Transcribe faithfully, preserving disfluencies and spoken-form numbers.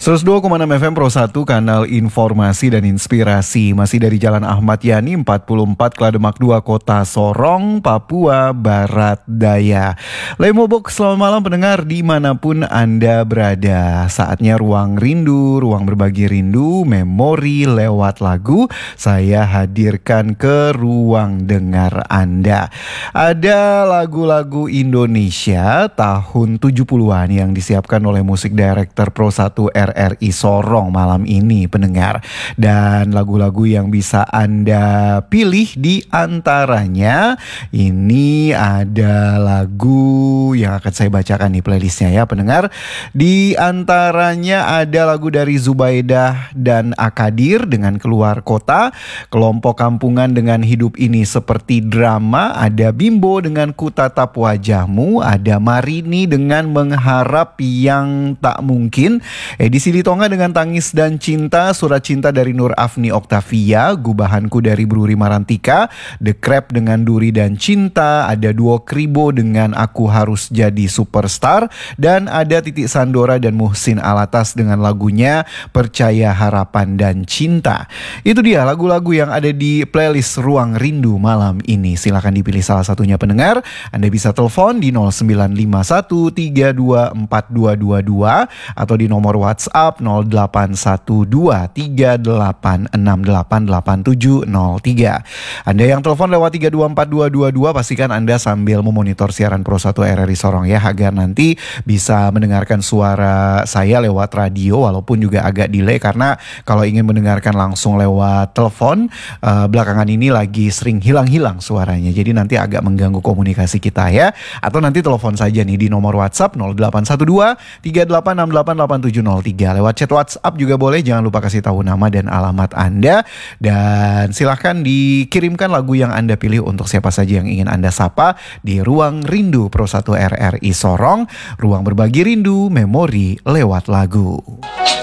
seratus dua koma enam F M Pro satu, kanal informasi dan inspirasi. Masih dari Jalan Ahmad Yani empat puluh empat, Klademak dua, Kota Sorong, Papua Barat Daya. Lemobok, selamat malam pendengar dimanapun Anda berada. Saatnya Ruang Rindu, ruang berbagi rindu, memori lewat lagu. Saya hadirkan ke ruang dengar Anda. Ada lagu-lagu Indonesia tahun tujuh puluhan yang disiapkan oleh musik director Pro satu R R I Sorong malam ini pendengar. Dan lagu-lagu yang bisa Anda pilih di antaranya ini ada lagu yang akan saya bacakan di playlistnya ya pendengar. Di antaranya ada lagu dari Zubaidah dan Akadir dengan Keluar Kota, Kelompok Kampungan dengan Hidup Ini Seperti Drama, ada Bimbo dengan Ku Tatap Wajahmu, ada Marini dengan Mengharap Yang Tak Mungkin, Edisi Litonga dengan Tangis dan Cinta, Surat Cinta dari Nur Afni Oktavia, Gubahanku dari Bruri Marantika, The Crab dengan Duri dan Cinta, ada Duo Kribo dengan Aku Harus Jadi Superstar, dan ada Titik Sandora dan Muhsin Alatas dengan lagunya Percaya, Harapan dan Cinta. Itu dia lagu-lagu yang ada di playlist Ruang Rindu malam ini. Silakan dipilih salah satunya pendengar. Anda bisa telepon di nol sembilan lima satu tiga dua empat dua dua dua atau di nomor WhatsApp nol delapan satu dua tiga delapan enam delapan delapan tujuh nol tiga. Anda yang telepon lewat tiga dua empat dua dua dua, pastikan Anda sambil memonitor siaran Pro satu R R I Sorong ya, agar nanti bisa mendengarkan suara saya lewat radio walaupun juga agak delay, karena kalau ingin mendengarkan langsung lewat telepon uh, belakangan ini lagi sering hilang-hilang suaranya, jadi nanti agak mengganggu komunikasi kita ya. Atau nanti telepon saja nih di nomor WhatsApp nol delapan satu dua tiga delapan enam delapan delapan tujuh nol tiga. Lewat chat WhatsApp juga boleh, jangan lupa kasih tahu nama dan alamat Anda. Dan silahkan dikirimkan lagu yang Anda pilih untuk siapa saja yang ingin Anda sapa di Ruang Rindu Pro satu R R I Sorong. Ruang berbagi rindu, memori lewat lagu.